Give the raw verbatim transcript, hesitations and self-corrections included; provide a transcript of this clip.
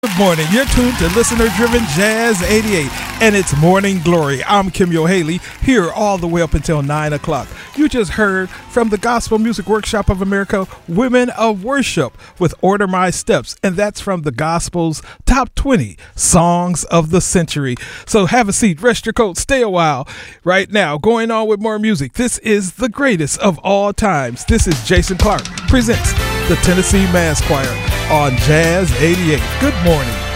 Good morning. You're tuned to Listener Driven Jazz eighty-eight, and it's Morning Glory. I'm Kim Yo Haley, here all the way up until nine o'clock. You just heard from the Gospel Music Workshop of America, Women of Worship, with Order My Steps, and that's from the Gospel's Top twenty Songs of the Century. So have a seat, rest your coat, stay a while. Right now, going on with more music. This is the greatest of all times. This is Jason Clark presents the Tennessee Mass Choir on Jazz eighty-eight. Good morning.